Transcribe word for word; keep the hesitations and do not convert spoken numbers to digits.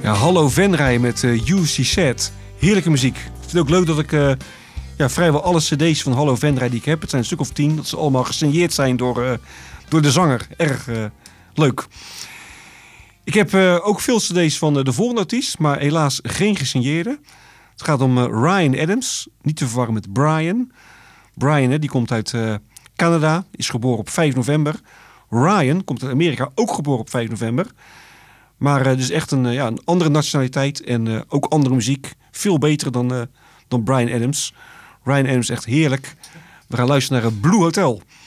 Ja, hallo Venray met uh, U C Z. Heerlijke muziek. Ik vind het ook leuk dat ik uh, ja, vrijwel alle cd's van Hallo Venray die ik heb, het zijn een stuk of tien, dat ze allemaal gesigneerd zijn door, uh, door de zanger. Erg uh, leuk. Ik heb uh, ook veel cd's van uh, de volgende artiest, maar helaas geen gesigneerde. Het gaat om uh, Ryan Adams, niet te verwarren met Brian. Brian hè, die komt uit uh, Canada, is geboren op vijf november. Ryan komt uit Amerika, ook geboren op vijf november. Maar uh, dus echt een, uh, ja, een andere nationaliteit en uh, ook andere muziek. Veel beter dan, uh, dan Bryan Adams. Ryan Adams echt heerlijk. We gaan luisteren naar het Blue Hotel.